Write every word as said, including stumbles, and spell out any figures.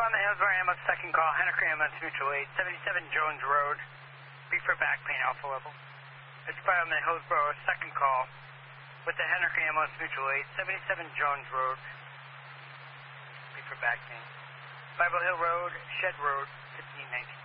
on the Hillsborough Ambulance, second call, Henniker Ambulance, mutual aid, seventy-seven Jones Road, B for back pain, alpha level. It's on the Hillsborough, second call, with the Henniker Ambulance, mutual aid, seventy-seven Jones Road, B for back pain. Bible Hill Road, Shed Road, fifteen nineteen.